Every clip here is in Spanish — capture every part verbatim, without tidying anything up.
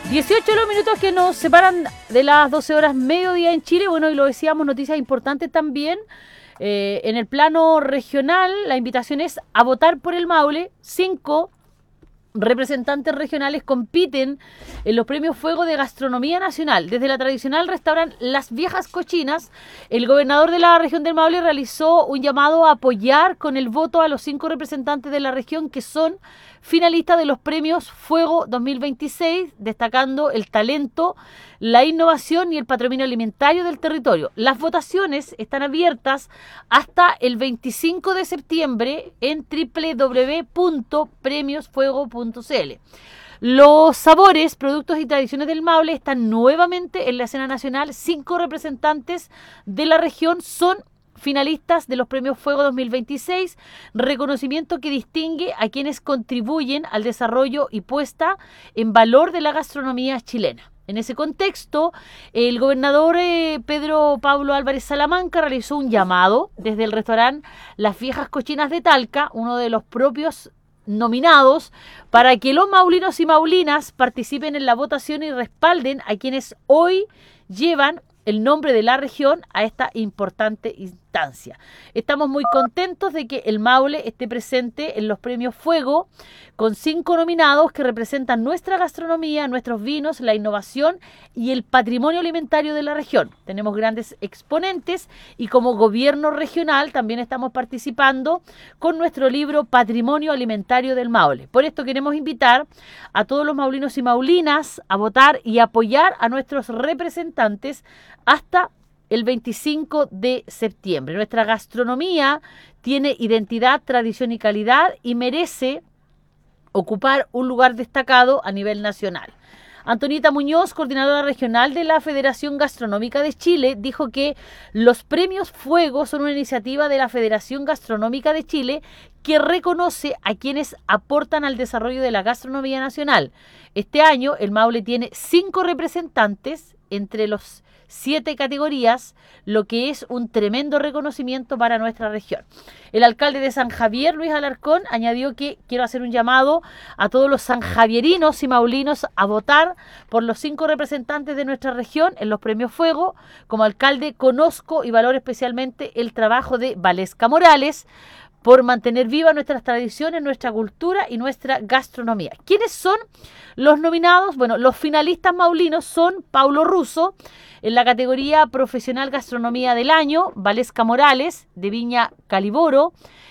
dieciocho los minutos que nos separan de las doce horas mediodía en Chile. Bueno, y lo decíamos, noticias importantes también. Eh, en el plano regional, la invitación es a votar por el Maule. Cinco representantes regionales compiten en los premios Fuego de Gastronomía Nacional. Desde la tradicional restaurante Las Viejas Cochinas, el gobernador de la región del Maule realizó un llamado a apoyar con el voto a los cinco representantes de la región que son finalistas de los premios Fuego dos mil veintiséis, destacando el talento, la innovación y el patrimonio alimentario del territorio. Las votaciones están abiertas hasta el veinticinco de septiembre en doble u doble u doble u punto premios fuego punto c l. Los sabores, productos y tradiciones del Maule están nuevamente en la escena nacional. Cinco representantes de la región son finalistas de los premios Fuego dos mil veintiséis, reconocimiento que distingue a quienes contribuyen al desarrollo y puesta en valor de la gastronomía chilena. En ese contexto, el gobernador eh, Pedro Pablo Álvarez Salamanca realizó un llamado desde el restaurante Las Viejas Cochinas de Talca, uno de los propios nominados, para que los maulinos y maulinas participen en la votación y respalden a quienes hoy llevan el nombre de la región a esta importante instancia. Estamos muy contentos de que el Maule esté presente en los premios Fuego con cinco nominados que representan nuestra gastronomía, nuestros vinos, la innovación y el patrimonio alimentario de la región. Tenemos grandes exponentes y como gobierno regional también estamos participando con nuestro libro Patrimonio Alimentario del Maule. Por esto queremos invitar a todos los maulinos y maulinas a votar y apoyar a nuestros representantes hasta el veinticinco de septiembre. Nuestra gastronomía tiene identidad, tradición y calidad y merece ocupar un lugar destacado a nivel nacional. Antonita Muñoz, coordinadora regional de la Federación Gastronómica de Chile, dijo que los premios Fuego son una iniciativa de la Federación Gastronómica de Chile que reconoce a quienes aportan al desarrollo de la gastronomía nacional. Este año el Maule tiene cinco representantes entre los siete categorías, lo que es un tremendo reconocimiento para nuestra región. El alcalde de San Javier, Luis Alarcón, añadió que quiero hacer un llamado a todos los sanjavierinos y maulinos a votar por los cinco representantes de nuestra región en los premios Fuego. Como alcalde conozco y valoro especialmente el trabajo de Valesca Morales por mantener viva nuestras tradiciones, nuestra cultura y nuestra gastronomía. ¿Quiénes son los nominados? Bueno, los finalistas maulinos son Paulo Russo, en la categoría Profesional Gastronomía del Año, Valesca Morales, de Viña Caliboro,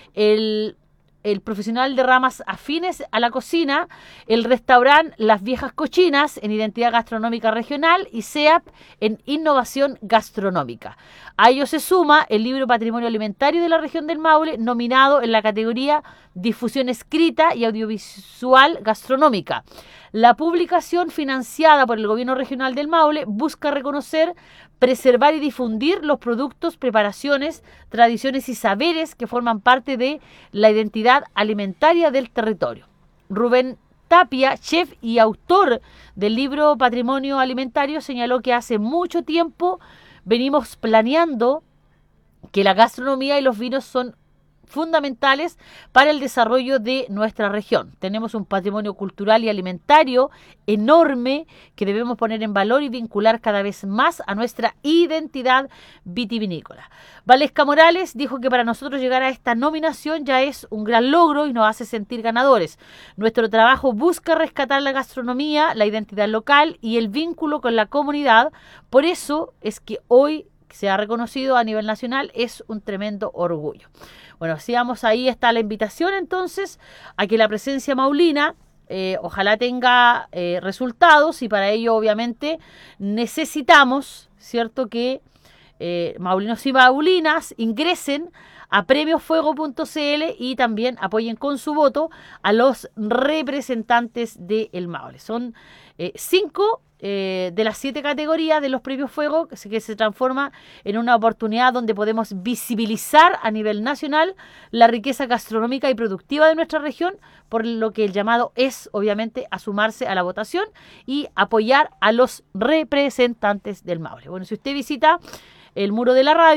el, el profesional de ramas afines a la cocina, el restaurante Las Viejas Cochinas, en Identidad Gastronómica Regional, y C E A P en Innovación Gastronómica. A ello se suma el libro Patrimonio Alimentario de la región del Maule, nominado en la categoría Difusión Escrita y Audiovisual Gastronómica. La publicación financiada por el Gobierno Regional del Maule busca reconocer, preservar y difundir los productos, preparaciones, tradiciones y saberes que forman parte de la identidad alimentaria del territorio. Rubén Tapia, chef y autor del libro Patrimonio Alimentario, señaló que hace mucho tiempo venimos planeando que la gastronomía y los vinos son fundamentales para el desarrollo de nuestra región. Tenemos un patrimonio cultural y alimentario enorme que debemos poner en valor y vincular cada vez más a nuestra identidad vitivinícola. Valesca Morales dijo que para nosotros llegar a esta nominación ya es un gran logro y nos hace sentir ganadores. Nuestro trabajo busca rescatar la gastronomía, la identidad local y el vínculo con la comunidad. Por eso es que hoy se ha reconocido a nivel nacional, es un tremendo orgullo. Bueno, sigamos, ahí está la invitación entonces a que la presencia maulina eh, ojalá tenga eh, resultados, y para ello obviamente necesitamos, ¿cierto?, que eh, maulinos y maulinas ingresen a premios fuego punto c l y también apoyen con su voto a los representantes del Maule. Son eh, cinco Eh, de las siete categorías de los premios Fuego, que se, que se transforma en una oportunidad donde podemos visibilizar a nivel nacional la riqueza gastronómica y productiva de nuestra región, por lo que el llamado es obviamente a sumarse a la votación y apoyar a los representantes del Maule. Bueno, si usted visita el muro de la radio,